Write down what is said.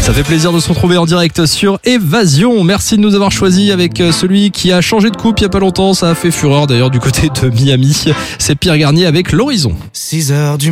Ça fait plaisir de se retrouver en direct sur Évasion. Merci de nous avoir choisis avec celui qui a changé de coupe il y a pas longtemps. Ça a fait fureur d'ailleurs du côté de Miami. C'est Pierre Garnier avec L'Horizon. 6h du